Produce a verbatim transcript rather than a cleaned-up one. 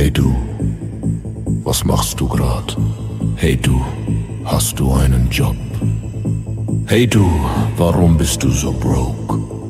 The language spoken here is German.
Hey du, was machst du grad? Hey du, hast du einen Job? Hey du, warum bist du so broke?